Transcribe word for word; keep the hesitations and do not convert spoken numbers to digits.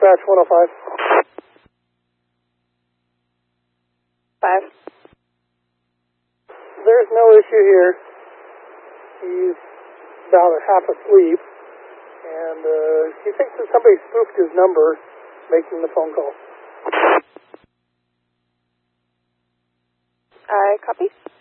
dispatch one oh five. Five. There's no issue here. He's about half asleep, and uh, he thinks that somebody spoofed his number making the phone call. I copy.